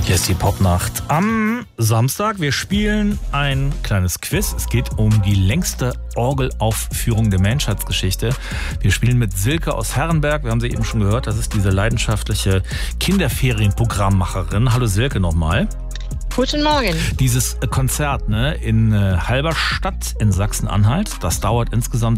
Hier ist die Popnacht am Samstag. Wir spielen ein kleines Quiz. Es geht um die längste Orgelaufführung der Menschheitsgeschichte. Wir spielen mit Silke aus Herrenberg. Wir haben sie eben schon gehört. Das ist diese leidenschaftliche Kinderferienprogrammmacherin. Hallo Silke nochmal. Guten Morgen. Dieses Konzert in Halberstadt in Sachsen-Anhalt, das dauert insgesamt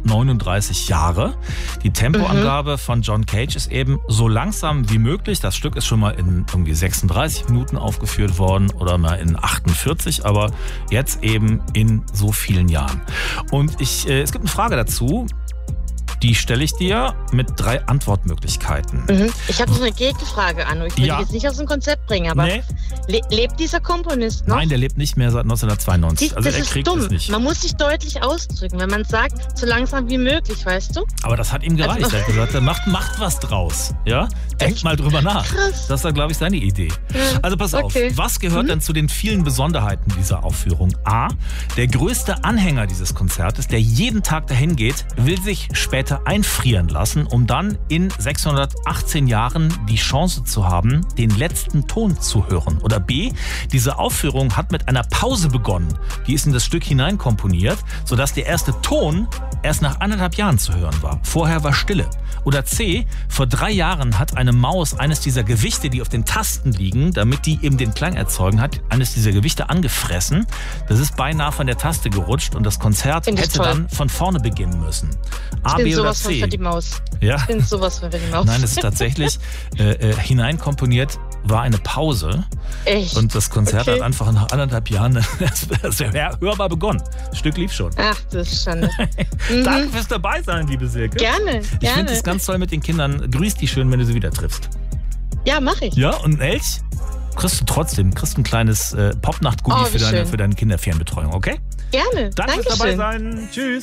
639 Jahre. Die Tempoangabe von John Cage ist eben so langsam wie möglich. Das Stück ist schon mal in irgendwie 36 Minuten aufgeführt worden oder mal in 48, aber jetzt eben in so vielen Jahren. Und es gibt eine Frage dazu. Die stelle ich dir mit 3 Antwortmöglichkeiten. Ich habe so eine Gegenfrage an. Ich will dich jetzt nicht aus dem Konzept bringen, aber lebt dieser Komponist noch? Nein, der lebt nicht mehr seit 1992. Das ist dumm. Man muss sich deutlich ausdrücken, wenn man sagt, so langsam wie möglich, weißt du? Aber das hat ihm gereicht. Er hat gesagt, macht was draus. Ja? Denkt mal drüber nach. Krass. Das war, glaube ich, seine Idee. Also pass auf, was gehört denn zu den vielen Besonderheiten dieser Aufführung? A, der größte Anhänger dieses Konzertes, der jeden Tag dahin geht, will sich später einfrieren lassen, um dann in 618 Jahren die Chance zu haben, den letzten Ton zu hören. Oder B, diese Aufführung hat mit einer Pause begonnen. Die ist in das Stück hineinkomponiert, sodass der erste Ton erst nach 1,5 Jahren zu hören war. Vorher war Stille. Oder C, vor 3 Jahren hat eine Maus eines dieser Gewichte, die auf den Tasten liegen, damit die eben den Klang erzeugen, hat eines dieser Gewichte angefressen. Das ist beinahe von der Taste gerutscht und das Konzert hätte dann von vorne beginnen müssen. A, B oder C? Für die Maus. Ja? Ich bin sowas für die Maus. Nein, es ist tatsächlich hineinkomponiert war eine Pause. Echt? Und das Konzert hat einfach nach 1,5 Jahren hörbar begonnen. Das Stück lief schon. Ach, das ist Schande. Danke fürs Dabeisein, liebe Silke. Gerne. Ich finde es ganz toll mit den Kindern. Grüß die schön, wenn du sie wieder triffst. Ja, mache ich. Ja, und ein Elch kriegst du ein kleines Popnacht-Goodie für deine Kinderferienbetreuung, okay? Gerne. Danke fürs Dabeisein. Tschüss.